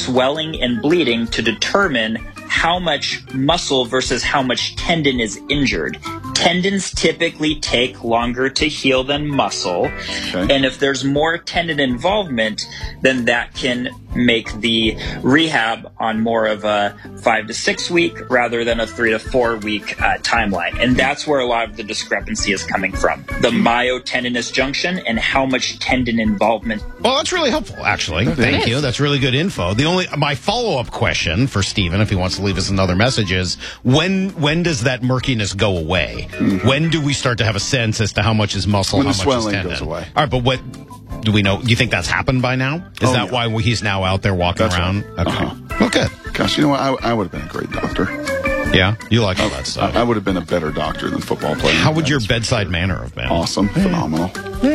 swelling and bleeding to determine how much muscle versus how much tendon is injured. Tendons typically take longer to heal than muscle. Okay. And if there's more tendon involvement, then that can make the rehab on more of a 5 to 6 week rather than a 3 to 4 week timeline. And that's where a lot of the discrepancy is coming from. The myotendinous junction and how much tendon involvement. Well, that's really helpful, actually. Thank you. That's really good info. My follow-up question for Stephen, if he wants to leave us another message, is when does that murkiness go away? Mm-hmm. When do we start to have a sense as to how much is muscle, when how much is tendon? When the swelling goes away. All right, but what do we know? Do you think that's happened by now? Is that why he's now out there walking around? Right. Okay. Well, good. Gosh, you know what? I would have been a great doctor. Yeah? You like all that stuff. I would have been a better doctor than football player. How would your bedside manner have been? Awesome. Phenomenal.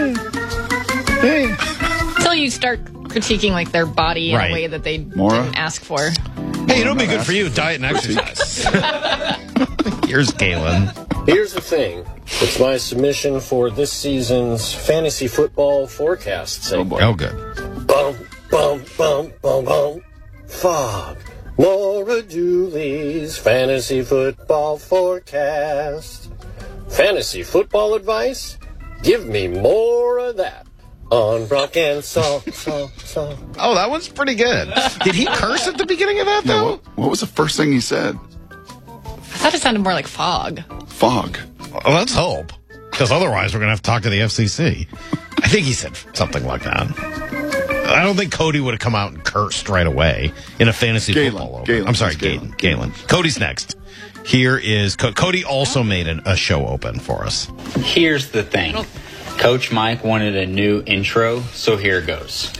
Hey. Until you start critiquing like their body in a way that they didn't ask for. Hey, it'll be good for you. Diet and exercise. Here's Galen. Here's the thing. It's my submission for this season's fantasy football forecast segment. Oh, good. Bum, bum, bum, bum, bum. Fog. Maura Dooley's fantasy football forecast. Fantasy football advice? Give me more of that. On Brock and Salk. Oh, that one's pretty good. Did he curse at the beginning of that, though? No, what was the first thing he said? I thought it sounded more like fog. Fog. Well, let's hope. Because otherwise we're going to have to talk to the FCC. I think he said something like that. I don't think Cody would have come out and cursed right away in a fantasy football open. I'm sorry, Galen. Cody's next. Here is... Cody also made a show open for us. Here's the thing. Coach Mike wanted a new intro, so here goes.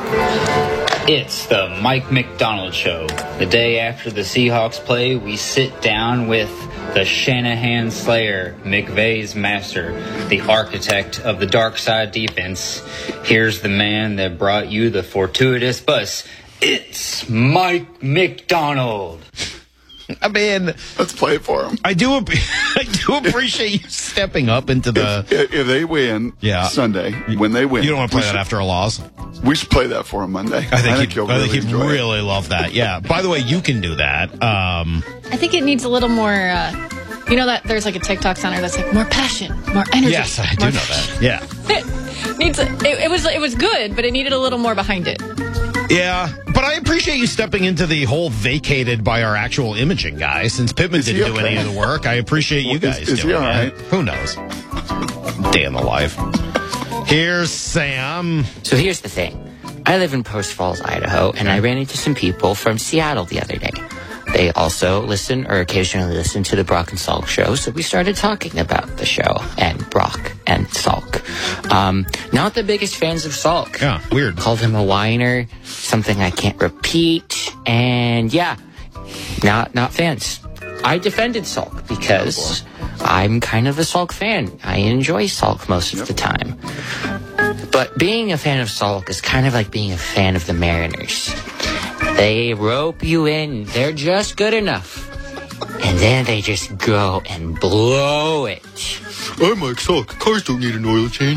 It's the Mike McDonald Show. The day after the Seahawks play, we sit down with the Shanahan Slayer, McVay's master, the architect of the dark side defense. Here's the man that brought you the fortuitous bus. It's Mike McDonald. I mean, let's play it for him. I do appreciate you stepping up into the... If they win Sunday, when they win... You don't want to play that after a loss? We should play that for him Monday. I think he'd really love that. Yeah. By the way, you can do that. I think it needs a little more... you know that there's like a TikTok sound that's like more passion, more energy. Yes, I do know that. Yeah. It was good, but it needed a little more behind it. Yeah, but I appreciate you stepping into the whole vacated by our actual imaging guy. Since Pittman didn't do any of the work, I appreciate you guys doing it. Right? Who knows? Day in the life. Here's Sam. So here's the thing. I live in Post Falls, Idaho, and I ran into some people from Seattle the other day. They also occasionally listen to the Brock and Salk show, so we started talking about the show and Brock and Salk. Not the biggest fans of Salk. Yeah, weird. Called him a whiner, something I can't repeat, and not fans. I defended Salk because I'm kind of a Salk fan. I enjoy Salk most of the time. But being a fan of Salk is kind of like being a fan of the Mariners. They rope you in. They're just good enough. And then they just go and blow it. I'm Mike Salk. Cars don't need an oil change.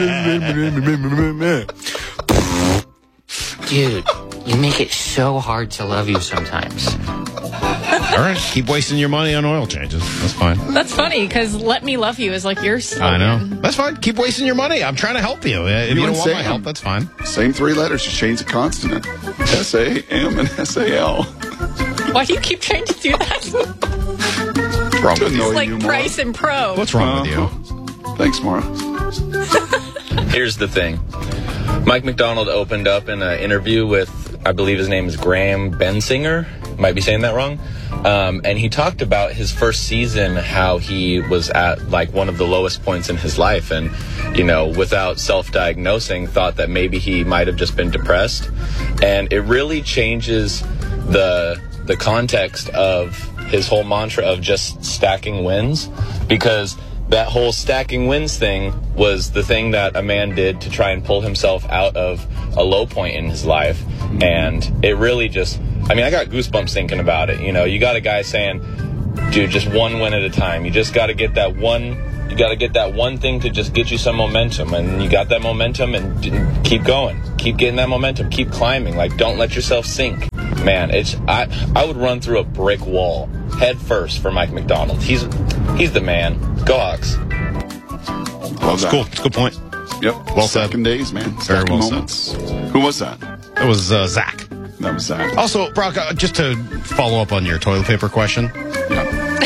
Dude, you make it so hard to love you sometimes. All right, keep wasting your money on oil changes. That's fine. That's funny, because Let Me Love You is like your slogan. I know. That's fine. Keep wasting your money. I'm trying to help you. If you don't want my help, that's fine. Same 3 letters, just change the consonant. S-A-M and S-A-L. Why do you keep trying to do that? What's wrong with you? It's like Price and Pro. What's wrong with you? Thanks, Maura. Here's the thing. Mike McDonald opened up in an interview with, I believe his name is Graham Bensinger. Might be saying that wrong. And he talked about his first season, how he was at like one of the lowest points in his life. And, you know, without self-diagnosing, thought that maybe he might have just been depressed. And it really changes the context of his whole mantra of just stacking wins, because that whole stacking wins thing was the thing that a man did to try and pull himself out of a low point in his life. And it really just, I mean, I got goosebumps thinking about it. You know, you got a guy saying, dude, just one win at a time. You just got to get that one. You got to get that one thing to just get you some momentum. And you got that momentum and keep going. Keep getting that momentum. Keep climbing. Like, don't let yourself sink. man, I would run through a brick wall head first for Mike Macdonald. He's the man. Go Hawks. Love that. Cool. It's a good point. Yep. Well Second said. days, man. Very well moments. Said. Who was that? It was Zach. That was Zach. Also, Brock, just to follow up on your toilet paper question. Yeah.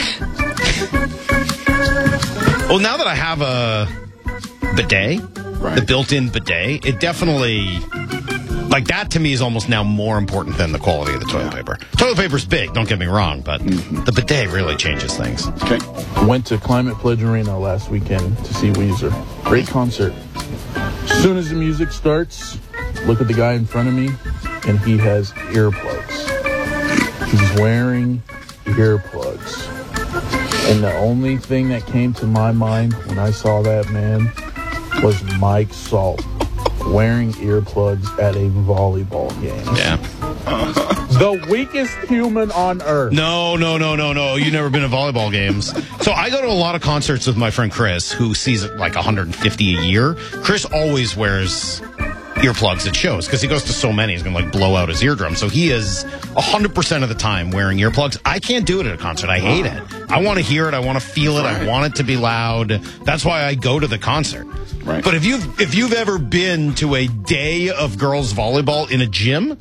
Well, now that I have a bidet, the built-in bidet, it definitely, like, that to me is almost now more important than the quality of the toilet paper. Toilet paper's big, don't get me wrong, but the bidet really changes things. Okay. Went to Climate Pledge Arena last weekend to see Weezer. Great concert. As soon as the music starts, look at the guy in front of me, and he has earplugs. He's wearing earplugs. And the only thing that came to my mind when I saw that man was Mike Salt wearing earplugs at a volleyball game. Yeah. The weakest human on earth. No. You've never been to volleyball games. So I go to a lot of concerts with my friend Chris, who sees it like 150 a year. Chris always wears earplugs at shows because he goes to so many. He's going to like blow out his eardrum. So he is 100% of the time wearing earplugs. I can't do it at a concert. I hate it. I want to hear it. I want to feel it. I want it to be loud. That's why I go to the concert. Right. But if you've ever been to a day of girls volleyball in a gym,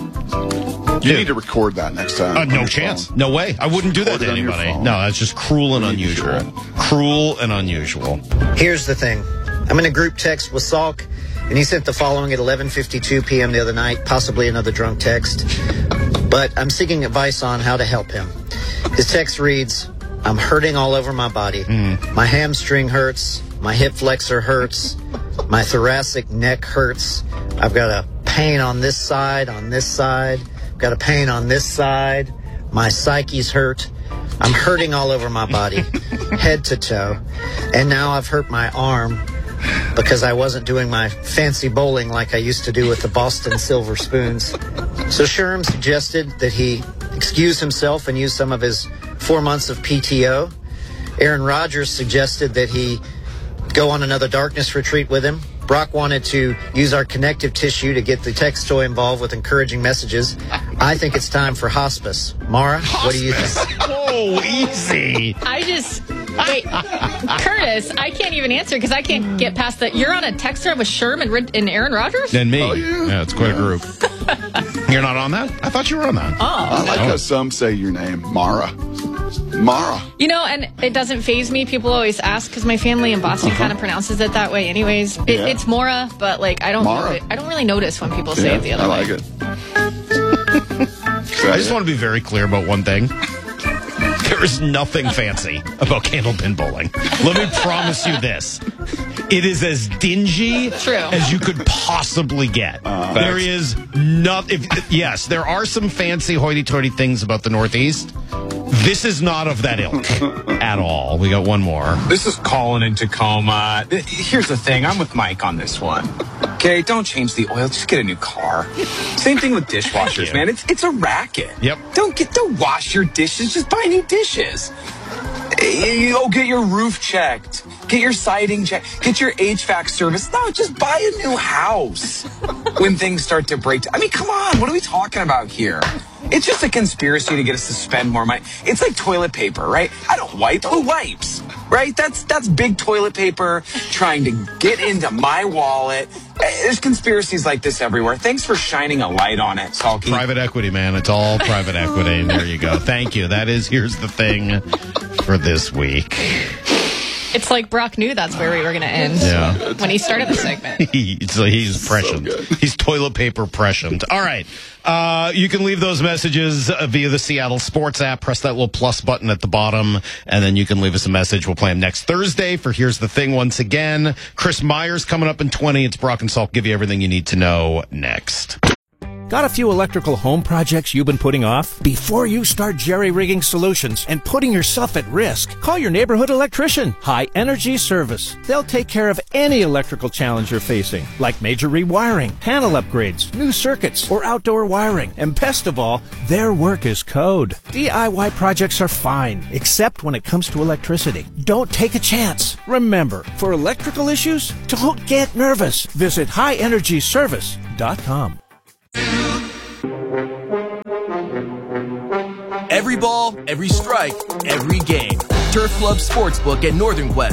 you need to record that next time. No chance. No way. I wouldn't do that to anybody. No, that's just cruel and unusual. Cruel and unusual. Here's the thing. I'm in a group text with Salk, and he sent the following at 11:52 p.m. the other night, possibly another drunk text. But I'm seeking advice on how to help him. His text reads, I'm hurting all over my body. My hamstring hurts. My hip flexor hurts. My thoracic neck hurts. I've got a pain on this side, got a pain on this side. My psyche's hurt. I'm hurting all over my body, head to toe. And now I've hurt my arm because I wasn't doing my fancy bowling like I used to do with the Boston Silver Spoons. So Sherm suggested that he excuse himself and use some of his 4 months of PTO. Aaron Rodgers suggested that he go on another darkness retreat with him. Brock wanted to use our connective tissue to get the text toy involved with encouraging messages. I think it's time for hospice. Mara, what do you think? Oh, easy. Wait, Curtis, I can't even answer because I can't get past that. You're on a text thread with Sherm and Aaron Rodgers? And me. Oh, yeah, it's quite a group. You're not on that? I thought you were on that. I like how some say your name, Mara. You know, and it doesn't faze me. People always ask because my family in Boston kind of pronounces it that way anyways. It's Mora, but like I don't really notice when people say it the other way. I like it. I just want to be very clear about one thing. There is nothing fancy about candlepin bowling. Let me promise you this. It is as dingy as you could possibly get. There is nothing. Yes, there are some fancy hoity-toity things about the Northeast. This is not of that ilk at all. We got one more. This is Colin in Tacoma. Here's the thing. I'm with Mike on this one. Okay, don't change the oil. Just get a new car. Same thing with dishwashers, man. It's a racket. Yep. Don't wash your dishes. Just buy new dishes. Get your roof checked. Get your siding checked. Get your HVAC service. No, just buy a new house when things start to break. I mean, come on. What are we talking about here? It's just a conspiracy to get us to spend more money. It's like toilet paper, right? I don't wipe. Who wipes? Right? That's big toilet paper trying to get into my wallet. There's conspiracies like this everywhere. Thanks for shining a light on it, Salky. Private equity, man. It's all private equity. There you go. Thank you. That is Here's the Thing for this week. It's like Brock knew that's where we were going to end when he started the segment. He's prescient. He's toilet paper prescient. All right. You can leave those messages via the Seattle Sports app. Press that little plus button at the bottom, and then you can leave us a message. We'll play them next Thursday for Here's the Thing once again. Chris Myers coming up in 20. It's Brock and Salk. Give you everything you need to know next. Got a few electrical home projects you've been putting off? Before you start jerry-rigging solutions and putting yourself at risk, call your neighborhood electrician, High Energy Service. They'll take care of any electrical challenge you're facing, like major rewiring, panel upgrades, new circuits, or outdoor wiring. And best of all, their work is code. DIY projects are fine, except when it comes to electricity. Don't take a chance. Remember, for electrical issues, don't get nervous. Visit highenergyservice.com. Every ball, every strike, every game. Turf Club Sportsbook at Northern Quest.